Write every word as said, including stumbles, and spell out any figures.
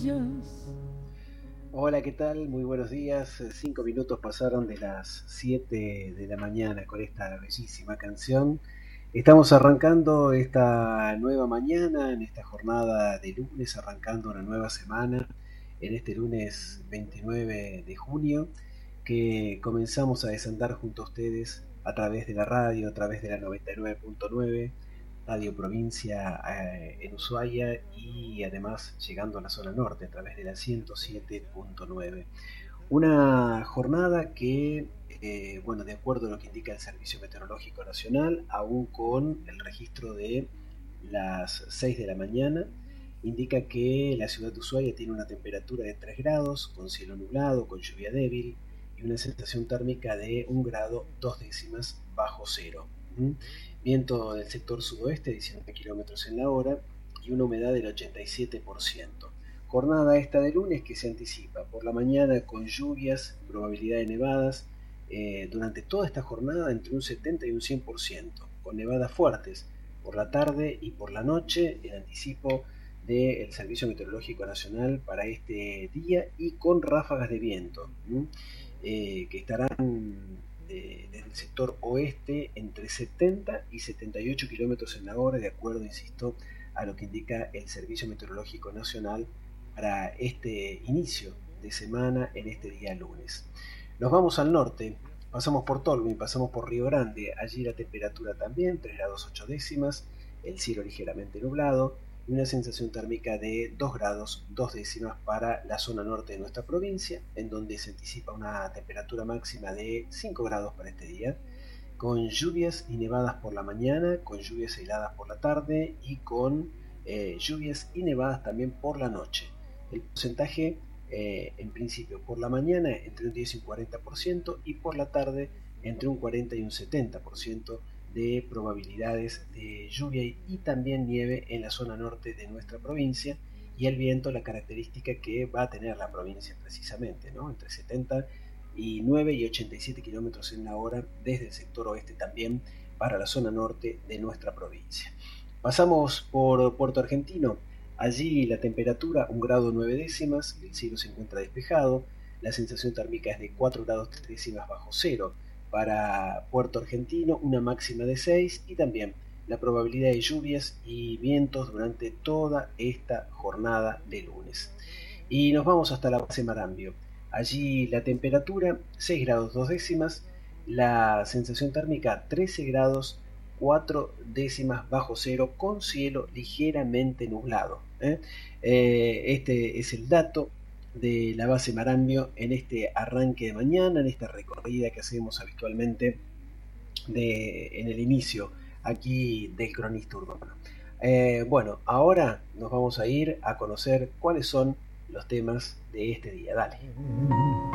estrellas. Hola, ¿qué tal? Muy buenos días. Eh, Cinco minutos pasaron de las siete de la mañana con esta bellísima canción. Estamos arrancando esta nueva mañana, en esta jornada de lunes, arrancando una nueva semana, en este lunes veintinueve de junio, que comenzamos a desandar junto a ustedes a través de la radio, a través de la noventa y nueve punto nueve, Radio Provincia eh, en Ushuaia y además llegando a la zona norte a través de la ciento siete punto nueve. Una jornada que, eh, bueno, de acuerdo a lo que indica el Servicio Meteorológico Nacional, aún con el registro de las seis de la mañana, indica que la ciudad de Ushuaia tiene una temperatura de tres grados, con cielo nublado, con lluvia débil y una sensación térmica de un grado dos décimas bajo cero. ¿Mm? Viento del sector sudoeste, diecinueve kilómetros en la hora y una humedad del ochenta y siete por ciento. Jornada esta de lunes que se anticipa por la mañana con lluvias, probabilidad de nevadas, eh, durante toda esta jornada entre un setenta y un cien por ciento, con nevadas fuertes por la tarde y por la noche, el anticipo del Servicio Meteorológico Nacional para este día y con ráfagas de viento, eh, que estarán eh, desde el sector oeste entre setenta y setenta y ocho kilómetros en la hora, de acuerdo, insisto, a lo que indica el Servicio Meteorológico Nacional para este inicio de semana en este día lunes. Nos vamos al norte, pasamos por Tolwyn, pasamos por Río Grande, allí la temperatura también, tres grados ocho décimas, el cielo ligeramente nublado y una sensación térmica de dos grados dos décimas para la zona norte de nuestra provincia, en donde se anticipa una temperatura máxima de cinco grados para este día, con lluvias y nevadas por la mañana, con lluvias aisladas por la tarde y con eh, lluvias y nevadas también por la noche. El porcentaje, eh, en principio, por la mañana entre un diez y un cuarenta por ciento y por la tarde entre un cuarenta y un setenta por ciento de probabilidades de lluvia y, y también nieve en la zona norte de nuestra provincia, y el viento, la característica que va a tener la provincia precisamente, ¿no? Entre setenta y nueve y ochenta y siete kilómetros en la hora desde el sector oeste también para la zona norte de nuestra provincia. Pasamos por Puerto Argentino. Allí la temperatura un grado nueve décimas, el cielo se encuentra despejado, la sensación térmica es de cuatro grados tres décimas bajo cero. Para Puerto Argentino una máxima de seis y también la probabilidad de lluvias y vientos durante toda esta jornada de lunes. Y nos vamos hasta la base Marambio. Allí la temperatura seis grados dos décimas, la sensación térmica trece grados cuatro décimas bajo cero con cielo ligeramente nublado. ¿eh? Eh, este es el dato de la base Marambio en este arranque de mañana, en esta recorrida que hacemos habitualmente de, en el inicio aquí del cronista urbano. Eh, bueno, ahora nos vamos a ir a conocer cuáles son los temas de este día. Dale.